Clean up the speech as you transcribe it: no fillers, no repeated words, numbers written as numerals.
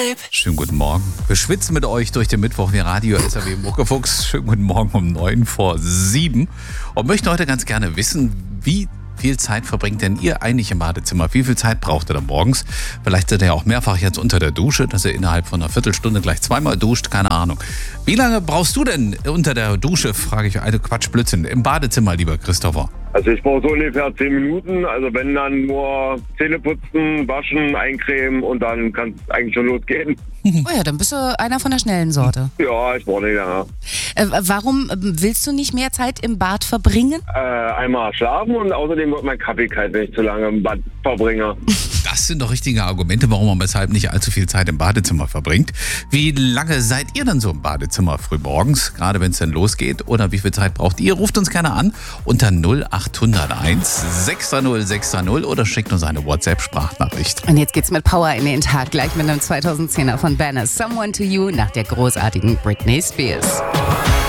Schönen guten Morgen. Wir schwitzen mit euch durch den Mittwoch wie Radio SAW Muckefuchs. Schönen guten Morgen um 7:09 und möchten heute ganz gerne wissen, wie viel Zeit verbringt denn ihr eigentlich im Badezimmer? Wie viel Zeit braucht ihr da morgens? Vielleicht seid ihr ja auch mehrfach jetzt unter der Dusche, dass ihr innerhalb von einer Viertelstunde gleich zweimal duscht, keine Ahnung. Wie lange brauchst du denn unter der Dusche, frage ich, eine Blödsinn, im Badezimmer, lieber Christopher? Also ich brauche so ungefähr 10 Minuten, also wenn dann nur Zähne putzen, waschen, eincremen und dann kann es eigentlich schon losgehen. Oh ja, dann bist du einer von der schnellen Sorte. Ja, ich brauche nicht länger. Warum willst du nicht mehr Zeit im Bad verbringen? Einmal schlafen und außerdem wird mein Kaffee kalt, wenn ich zu lange im Bad verbringe. Das sind doch richtige Argumente, warum man weshalb nicht allzu viel Zeit im Badezimmer verbringt. Wie lange seid ihr denn so im Badezimmer frühmorgens, gerade wenn es dann losgeht? Oder wie viel Zeit braucht ihr? Ruft uns gerne an unter 0801 600 600 oder schickt uns eine WhatsApp-Sprachnachricht. Und jetzt geht's mit Power in den Tag, gleich mit einem 2010er von Banner, Someone to You, nach der großartigen Britney Spears.